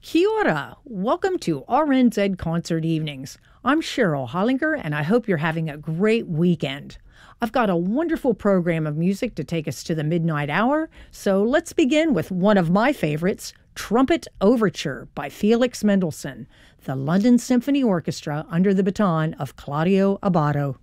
Kia ora! Welcome to RNZ Concert Evenings. I'm Cheryl Hollinger, and I hope you're having a great weekend. I've got a wonderful program of music to take us to the midnight hour, so let's begin with one of my favorites, Trumpet Overture by Felix Mendelssohn, the London Symphony Orchestra under the baton of Claudio Abbado.